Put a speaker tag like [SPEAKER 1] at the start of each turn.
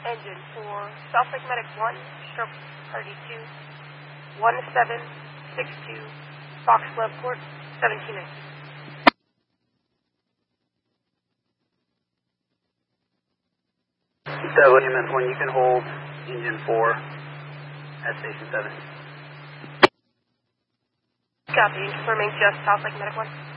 [SPEAKER 1] engine for South Lake Medic 1, stroke party 2, 1762, Fox Glove Court, 1719.
[SPEAKER 2] WMS 1, you can hold engine 4 at station 7.
[SPEAKER 1] Copy, confirming just South Lake Medic 1.